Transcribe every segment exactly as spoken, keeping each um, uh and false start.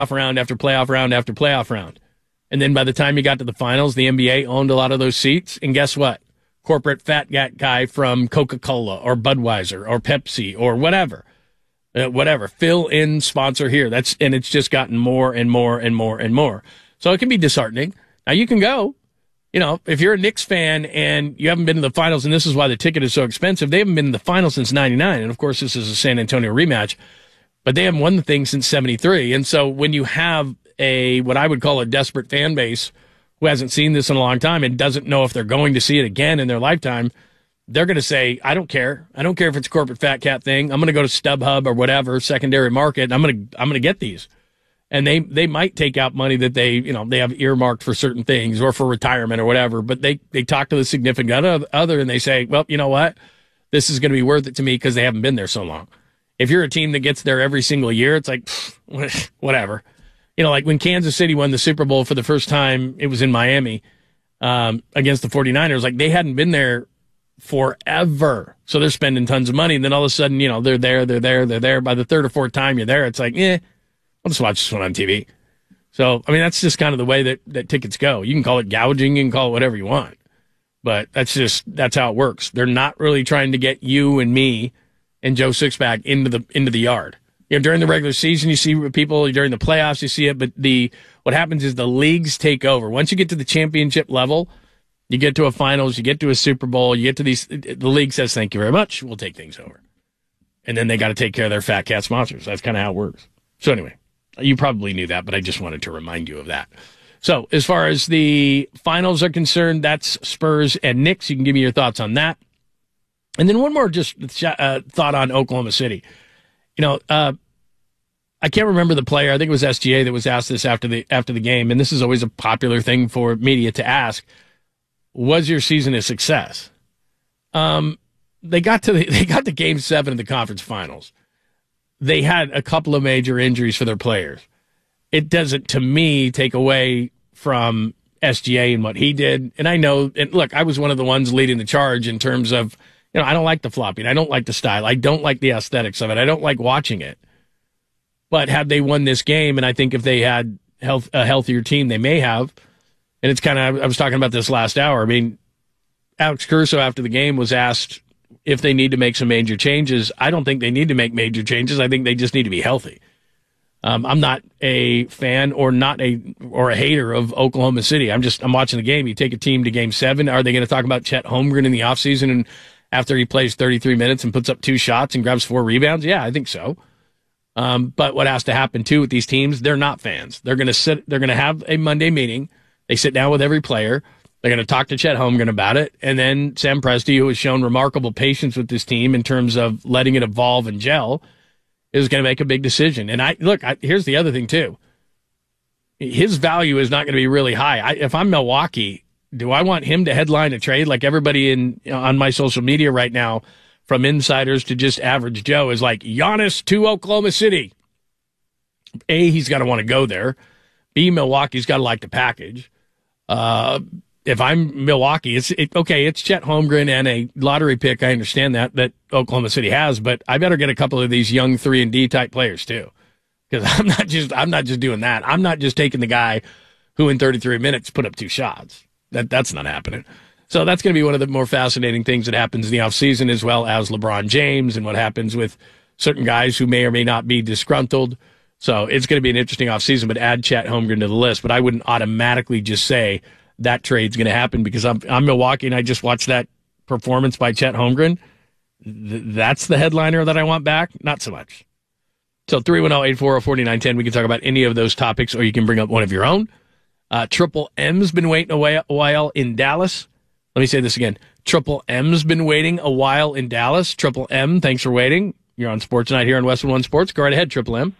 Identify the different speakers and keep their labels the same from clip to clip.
Speaker 1: round after playoff round after playoff round. And then by the time you got to the finals, the N B A owned a lot of those seats. And guess what? Corporate fat guy from Coca-Cola or Budweiser or Pepsi or whatever, uh, whatever, fill in sponsor here. That's, and it's just gotten more and more and more and more. So it can be disheartening. Now you can go, you know, if you're a Knicks fan and you haven't been to the finals, and this is why the ticket is so expensive, they haven't been in the finals since ninety-nine. And of course, this is a San Antonio rematch, but they haven't won the thing since seventy-three. And so when you have a, what I would call a desperate fan base who hasn't seen this in a long time and doesn't know if they're going to see it again in their lifetime, they're going to say, I don't care. I don't care if it's a corporate fat cat thing. I'm going to go to StubHub or whatever, secondary market, and I'm going to, I'm going to get these. And they, they might take out money that they, you know, they have earmarked for certain things or for retirement or whatever, but they, they talk to the significant other and they say, well, you know what? This is going to be worth it to me because they haven't been there so long. If you're a team that gets there every single year, it's like, pff, whatever. You know, like when Kansas City won the Super Bowl for the first time, it was in Miami um, against the 49ers. Like, they hadn't been there forever. So they're spending tons of money. And then all of a sudden, you know, they're there, they're there, they're there. By the third or fourth time you're there, it's like, eh, I'll just watch this one on T V. So, I mean, that's just kind of the way that, that tickets go. You can call it gouging, you can call it whatever you want. But that's just, that's how it works. They're not really trying to get you and me and Joe Sixpack into the into the yard. You know, during the regular season, you see people. During the playoffs, you see it. But the what happens is the leagues take over. Once you get to the championship level, you get to a finals, you get to a Super Bowl, you get to these. The league says, "Thank you very much. We'll take things over," and then they got to take care of their fat cat sponsors. That's kind of how it works. So anyway, you probably knew that, but I just wanted to remind you of that. So as far as the finals are concerned, that's Spurs and Knicks. You can give me your thoughts on that. And then one more just uh, thought on Oklahoma City. You know, uh, I can't remember the player. I think it was S G A that was asked this after the after the game, and this is always a popular thing for media to ask: was your season a success? Um, they got to the, they got to Game Seven of the conference finals. They had a couple of major injuries for their players. It doesn't, to me, take away from S G A and what he did. And I know, and look, I was one of the ones leading the charge in terms of, you know, I don't like the flopping. I don't like the style. I don't like the aesthetics of it. I don't like watching it. But had they won this game, and I think if they had health, a healthier team, they may have. And it's kind of, I was talking about this last hour. I mean, Alex Caruso after the game was asked if they need to make some major changes. I don't think they need to make major changes. I think they just need to be healthy. Um, I'm not a fan or not a or a hater of Oklahoma City. I'm just I'm watching the game. You take a team to Game Seven. Are they going to talk about Chet Holmgren in the offseason and after he plays thirty-three minutes and puts up two shots and grabs four rebounds? Yeah, I think so. Um, but what has to happen too with these teams? They're not fans. They're going to sit. They're going to have a Monday meeting. They sit down with every player. They're going to talk to Chet Holmgren about it, and then Sam Presti, who has shown remarkable patience with this team in terms of letting it evolve and gel, is going to make a big decision. And I look, I, here's the other thing too. His value is not going to be really high. I, if I'm Milwaukee, do I want him to headline a trade? Like everybody in you know, on my social media right now, from insiders to just average Joe, is like Giannis to Oklahoma City. A, he's got to want to go there. B, Milwaukee's got to like the package. Uh, if I'm Milwaukee, it's it, okay. It's Chet Holmgren and a lottery pick. I understand that that Oklahoma City has, but I better get a couple of these young three and D type players too, because I'm not just I'm not just doing that. I'm not just taking the guy who in thirty-three minutes put up two shots. That that's not happening. So that's going to be one of the more fascinating things that happens in the offseason, as well as LeBron James and what happens with certain guys who may or may not be disgruntled. So it's going to be an interesting offseason, but add Chet Holmgren to the list. But I wouldn't automatically just say that trade's going to happen because I'm, I'm Milwaukee and I just watched that performance by Chet Holmgren. Th- that's the headliner that I want back? Not so much. So three one zero, eight four zero, four nine one zero. We can talk about any of those topics, or you can bring up one of your own. Uh, Triple M's been waiting a while in Dallas. Let me say this again. Triple M's been waiting a while in Dallas. Triple M, thanks for waiting. You're on Sports Night here on Westwood One Sports. Go right ahead, Triple M.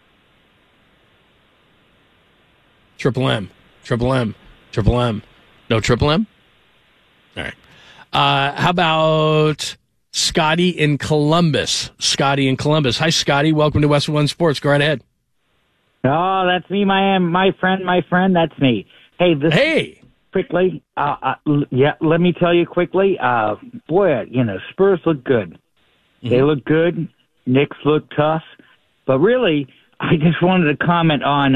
Speaker 1: Triple M. Triple M. Triple M. No Triple M? All right. Uh, how about Scotty in Columbus? Scotty in Columbus. Hi, Scotty. Welcome to Westwood One Sports. Go right ahead.
Speaker 2: Oh, that's me, my my friend, my friend. That's me. Hey, this
Speaker 1: hey.
Speaker 2: quickly. Uh, uh, yeah, let me tell you quickly. Uh, boy, you know, Spurs look good. Mm-hmm. They look good. Knicks look tough. But really, I just wanted to comment on